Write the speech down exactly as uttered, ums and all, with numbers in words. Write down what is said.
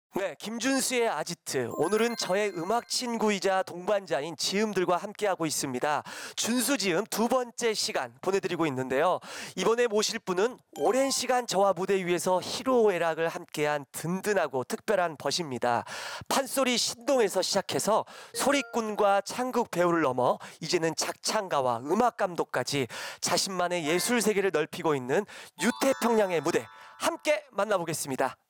네, 김준수의 아지트. 오늘은 저의 음악 친구이자 동반자인 지음들과 함께하고 있습니다. 준수 지음 두 번째 시간 보내드리고 있는데요. 이번에 모실 분은 오랜 시간 저와 무대 위에서 희로애락을 함께한 든든하고 특별한 벗입니다. 판소리 신동에서 시작해서 소리꾼과 창극 배우를 넘어 이제는 작창가와 음악 감독까지 자신만의 예술 세계를 넓히고 있는 유태평양의 무대 함께 만나보겠습니다.